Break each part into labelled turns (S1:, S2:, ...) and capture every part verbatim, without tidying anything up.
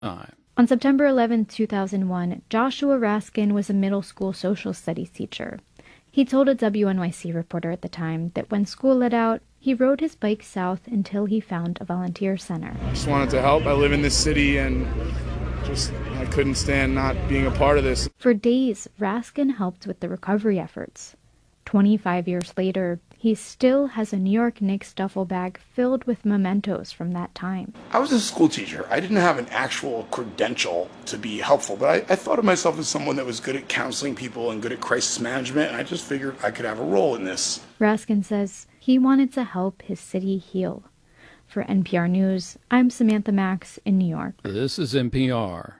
S1: Uh,
S2: On September eleventh, two thousand one, Joshua Raskin was a middle school social studies teacher. He told a W N Y C reporter at the time that when school let out, he rode his bike south until he found a volunteer center.
S3: I just wanted to help. I live in this city and just I couldn't stand not being a part of this.
S2: For days, Raskin helped with the recovery efforts. twenty-five years later, he still has a New York Knicks duffel bag filled with mementos from that time.
S4: I was a school teacher. I didn't have an actual credential to be helpful, but I, I thought of myself as someone that was good at counseling people and good at crisis management, and I just figured I could have a role in this.
S2: Raskin says he wanted to help his city heal. For N P R News, I'm Samantha Max in New York.
S1: This is N P R.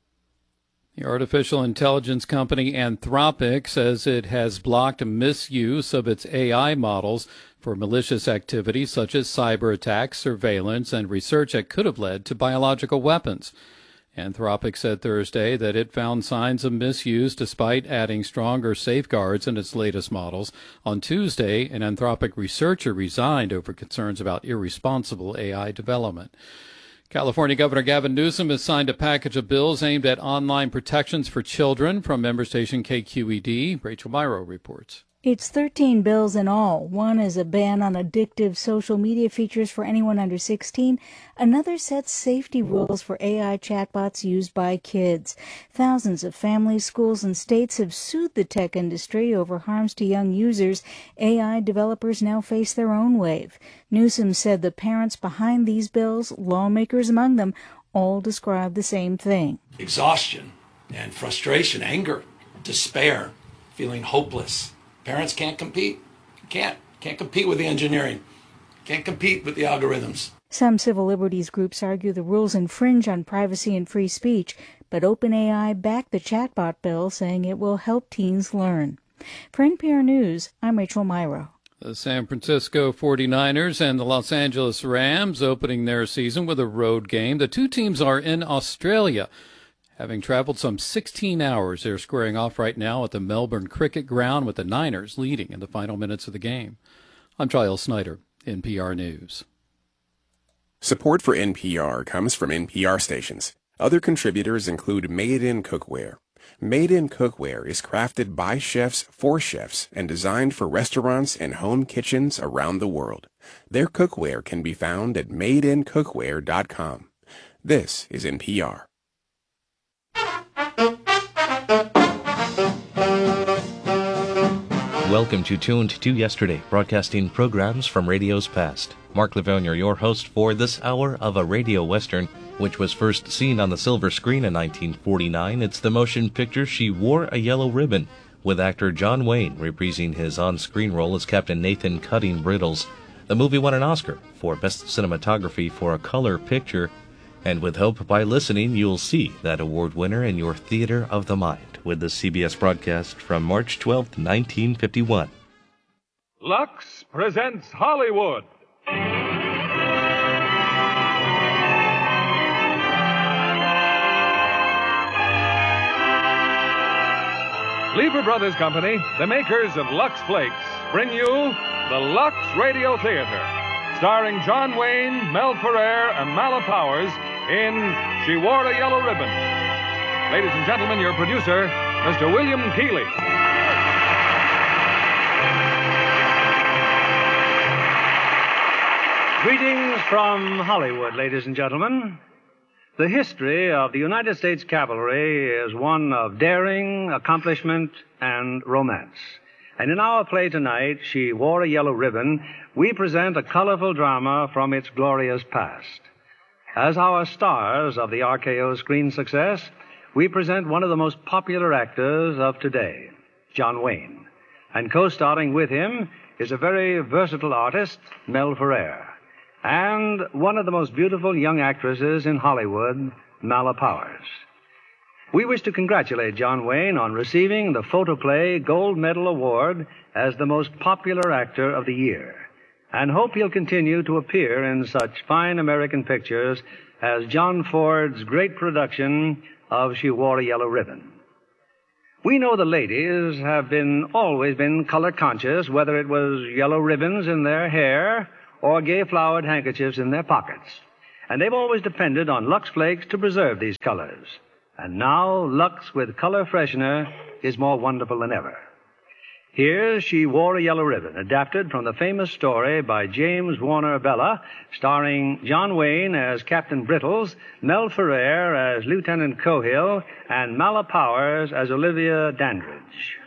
S1: The artificial intelligence company Anthropic says it has blocked misuse of its A I models for malicious activities such as cyber attacks, surveillance, and research that could have led to biological weapons. Anthropic said Thursday that it found signs of misuse despite adding stronger safeguards in its latest models. On Tuesday, an Anthropic researcher resigned over concerns about irresponsible A I development. California Governor Gavin Newsom has signed a package of bills aimed at online protections for children. From member station K Q E D, Rachel Myrow reports.
S5: It's thirteen bills in all. One is a ban on addictive social media features for anyone under sixteen. Another sets safety rules for A I chatbots used by kids. Thousands of families, schools, and states have sued the tech industry over harms to young users. A I developers now face their own wave. Newsom said the parents behind these bills, lawmakers among them, all describe the same thing.
S6: Exhaustion and frustration, anger, despair, feeling hopeless. Parents can't compete. Can't. Can't compete with the engineering. Can't compete with the algorithms.
S5: Some civil liberties groups argue the rules infringe on privacy and free speech, but OpenAI backed the chatbot bill, saying it will help teens learn. For N P R News, I'm Rachel Myrow.
S1: The San Francisco forty-niners and the Los Angeles Rams opening their season with a road game. The two teams are in Australia. Having traveled some sixteen hours, they're squaring off right now at the Melbourne Cricket Ground with the Niners leading in the final minutes of the game. I'm Giles Snyder, N P R News.
S7: Support for N P R comes from N P R stations. Other contributors include Made in Cookware. Made in Cookware is crafted by chefs for chefs and designed for restaurants and home kitchens around the world. Their cookware can be found at made in cookware dot com. This is N P R.
S8: Welcome to Tuned to Yesterday, broadcasting programs from radio's past. Mark Livonia, your host for this hour of a radio western, which was first seen on the silver screen in nineteen forty-nine. It's the motion picture She Wore a Yellow Ribbon, with actor John Wayne reprising his on-screen role as Captain Nathan Cutting Brittles. The movie won an Oscar for Best Cinematography for a Color Picture, and with hope by listening, you'll see that award winner in your theater of the mind with the C B S broadcast from March twelfth, nineteen fifty-one.
S9: Lux presents Hollywood. Lever Brothers Company, the makers of Lux Flakes, bring you the Lux Radio Theater, starring John Wayne, Mel Ferrer, and Mala Powers in She Wore a Yellow Ribbon. Ladies and gentlemen, your producer, Mister William Keighley.
S10: Greetings from Hollywood, ladies and gentlemen. The history of the United States cavalry is one of daring, accomplishment, and romance. And in our play tonight, She Wore a Yellow Ribbon, we present a colorful drama from its glorious past. As our stars of the R K O screen success, we present one of the most popular actors of today, John Wayne. And co-starring with him is a very versatile artist, Mel Ferrer, and one of the most beautiful young actresses in Hollywood, Mala Powers. We wish to congratulate John Wayne on receiving the Photoplay Gold Medal Award as the most popular actor of the year, and hope he'll continue to appear in such fine American pictures as John Ford's great production of She Wore a Yellow Ribbon. We know the ladies have been always been color conscious, whether it was yellow ribbons in their hair or gay flowered handkerchiefs in their pockets. and they've always depended on Lux Flakes to preserve these colors. And now Lux with color freshener is more wonderful than ever. Here she wore a yellow ribbon, adapted from the famous story by James Warner Bella, starring John Wayne as Captain Brittles, Mel Ferrer as Lieutenant Cohill, and Mala Powers as Olivia Dandridge.